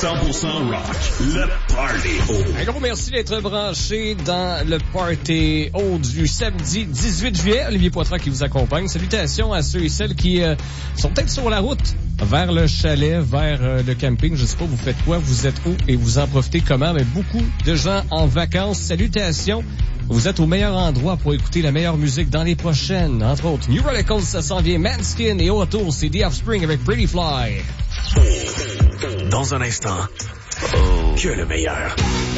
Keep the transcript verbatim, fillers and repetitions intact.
cent pour cent rock, le Party Old. Un gros merci d'être branché dans le Party Old du samedi dix-huit juillet. Olivier Poitras qui vous accompagne. Salutations à ceux et celles qui euh, sont peut-être sur la route vers le chalet, vers euh, le camping. Je sais pas, vous faites quoi, vous êtes où et vous en profitez comment, mais beaucoup de gens en vacances. Salutations. Vous êtes au meilleur endroit pour écouter la meilleure musique dans les prochaines. Entre autres, New Radicals, ça s'en vient. Manskin et O'Toole, c'est The Offspring avec Pretty Fly. Dans un instant, que le meilleur.